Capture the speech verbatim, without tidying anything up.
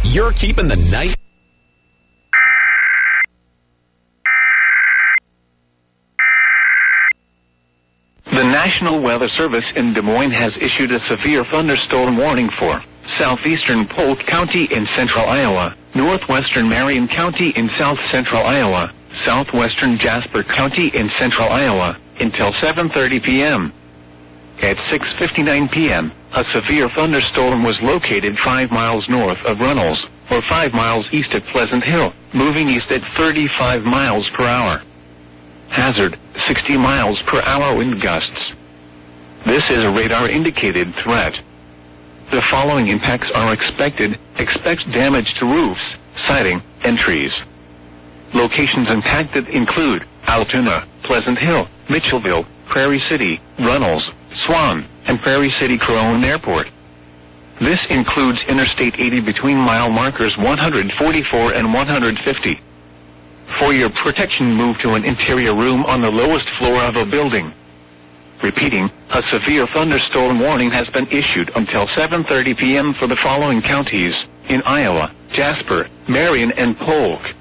You're keeping the night. The National Weather Service in Des Moines has issued a severe thunderstorm warning for southeastern Polk County in central Iowa, northwestern Marion County in south central Iowa, southwestern Jasper County in central Iowa, until seven thirty p m At six fifty-nine p m, a severe thunderstorm was located five miles north of Runnels, or five miles east of Pleasant Hill, moving east at thirty-five miles per hour. Hazard, sixty miles per hour wind gusts. This is a radar-indicated threat. The following impacts are expected. Expect damage to roofs, siding, and trees. Locations impacted include Altoona, Pleasant Hill, Mitchellville, Prairie City, Runnels, Swan, and Prairie City Crone Airport. This includes Interstate eighty between mile markers one hundred forty-four and one hundred fifty. For your protection, move to an interior room on the lowest floor of a building. Repeating, a severe thunderstorm warning has been issued until seven thirty p m for the following counties in Iowa: Jasper, Marion, and Polk.